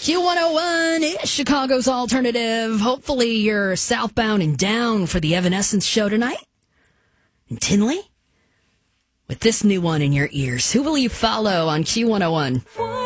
Q101 is Chicago's alternative. Hopefully you're southbound and down for the Evanescence show tonight in Tinley. With this new one in your ears, who will you follow on Q101?